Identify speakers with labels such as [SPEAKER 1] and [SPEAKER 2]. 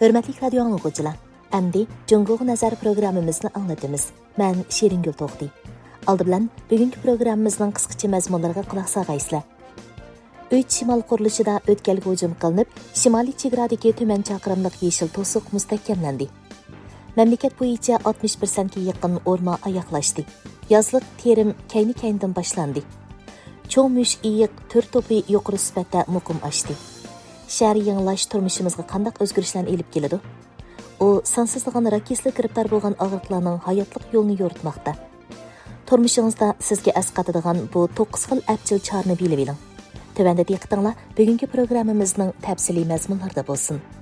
[SPEAKER 1] Hörmətli radio anlıqçılar, əmdi Cunguq Nazar proqramımızını anlatımız. Mən Şeringül Toxti. Aldı bilan bugünkü proqramımızın qısqacha məzmunlarına qulaq sağaysizlar. Üç şimal quruluşida ötkəlgi hücum qılınıb, şimali chegaradagi tuman chaqirımlıq yeşil to'siq mustahkamlandi. Mamlakat bo'yicha 60%ga yaqin o'rmon oyoqlashdi. Yozliq terim kayni-kaynidan boshlandi. Cho'mish iyiq tur to'pi yuqori sifatda muqim oshdi. Shahar yangilash turmushimizga qanday o'zgarishlarni elib keladi? U sansizlagan rakisli kiribtar bo'lgan og'riqlarning hayotlik yo'lini yo'ritmoqda. Turmushingizda sizga asqatadigan bu 9 xil apchil chorni bilib oling. Tövəndə diqqətinizlə bugünkü proqramımızın təfsili məzmunlarda bolsun.